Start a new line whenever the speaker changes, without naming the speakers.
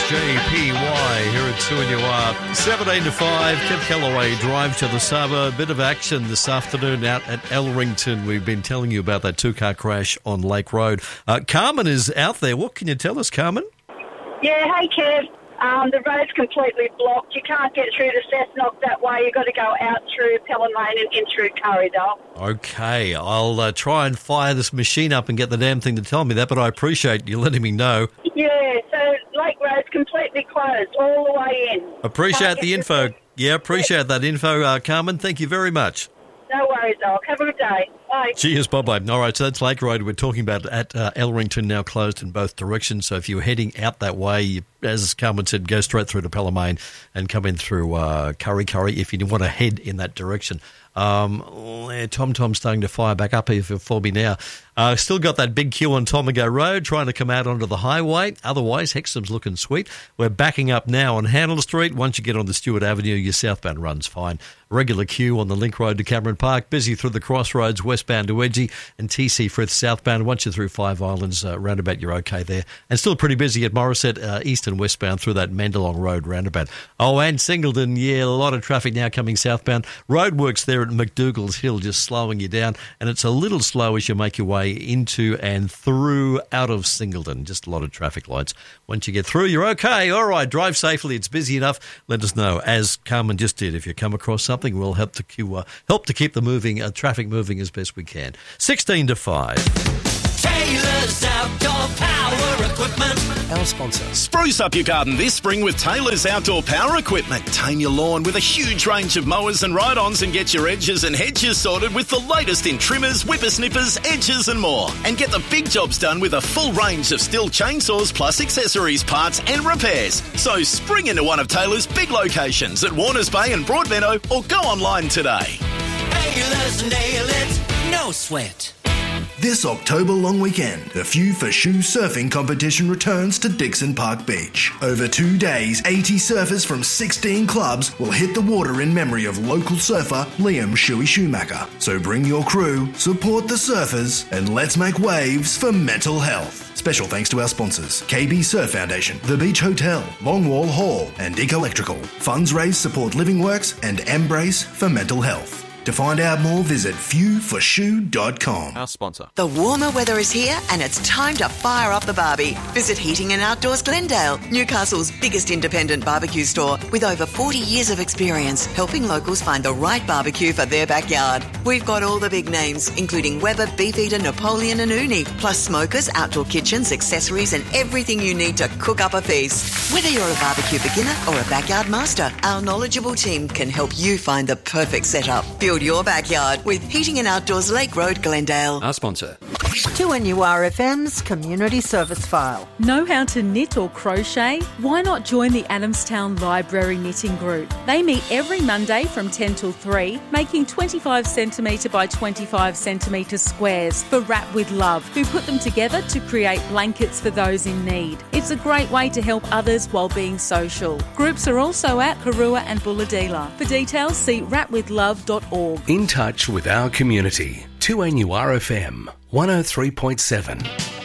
JPY here at 2 and you are 17 to 5. Kev Callaway drive to the suburb. Bit of action this afternoon out at Elrington. We've been telling you about that two-car crash on Lake Road. Carmen is out there. What can you tell us, Carmen?
Yeah, hey Kev. The road's completely blocked. You can't get through to Cessnock that way. You've got to go out through Pelham Lane and in through Corriedale.
Okay, I'll try and fire this machine up and get the damn thing to tell me that, but I appreciate you letting me know.
Yeah, so Lake Road's completely closed all the way in.
Appreciate the info. Yeah, appreciate that info, Carmen. Thank you very much.
No worries, Doc. Have a good day. Bye.
Cheers, bye-bye. All right, so that's Lake Road we're talking about at Elrington, now closed in both directions. So if you're heading out that way, as Carmen said, go straight through to Pelham and come in through Curry if you want to head in that direction. TomTom's starting to fire back up here for me now. Still got that big queue on Tomago Road trying to come out onto the highway. Otherwise, Hexham's looking sweet. We're backing up now on Handel Street. Once you get on the Stewart Avenue, your southbound run's fine. Regular queue on the Link Road to Cameron Park. Busy through the Crossroads, westbound to Wedgie, and TC Frith southbound. Once you're through Five Islands roundabout, you're okay there. And still pretty busy at Morisset, east and westbound through that Mendelong Road roundabout. Oh, and Singleton, yeah, a lot of traffic now coming southbound. Roadworks there at McDougall's Hill just slowing you down, and it's a little slow as you make your way into and through out of Singleton. Just a lot of traffic lights. Once you get through, you're okay. All right, drive safely. It's busy enough. Let us know, as Carmen just did. If you come across something, we'll help to keep the traffic moving as best we can. 16 to 5.
Taylor's Outdoor Power Equipment.
Our sponsor.
Spruce up your garden this spring with Taylor's Outdoor Power Equipment. Tame your lawn with a huge range of mowers and ride-ons and get your edges and hedges sorted with the latest in trimmers, whippersnippers, edges and more. And get the big jobs done with a full range of Stihl chainsaws plus accessories, parts and repairs. So spring into one of Taylor's big locations at Warners Bay and Broadmeadow or go online today.
Taylor's nail it, no sweat.
This October long weekend, the Few for Shoe surfing competition returns to Dixon Park Beach. Over 2 days, 80 surfers from 16 clubs will hit the water in memory of local surfer Liam Shuey Schumacher. So bring your crew, support the surfers, and let's make waves for mental health. Special thanks to our sponsors, KB Surf Foundation, The Beach Hotel, Longwall Hall, and Dick Electrical. Funds raised support Living Works and Embrace for mental health. To find out more, visit fewforshoe.com.
Our sponsor.
The warmer weather is here and it's time to fire up the barbie. Visit Heating and Outdoors Glendale, Newcastle's biggest independent barbecue store with over 40 years of experience helping locals find the right barbecue for their backyard. We've got all the big names, including Weber, Beefeater, Napoleon and Uni, plus smokers, outdoor kitchens, accessories and everything you need to cook up a feast. Whether you're a barbecue beginner or a backyard master, our knowledgeable team can help you find the perfect setup. Build your backyard with Heating and Outdoors Lake Road, Glendale.
Our sponsor.
2NURFM's Community Service File.
Know how to knit or crochet? Why not join the Adamstown Library Knitting Group? They meet every Monday from 10 till 3, making 25 centimetre by 25 centimetre squares for Wrap with Love, who put them together to create blankets for those in need. It's a great way to help others while being social. Groups are also at Karua and Bulladila. For details, see wrapwithlove.org.
In touch with our community. 2NURFM 103.7.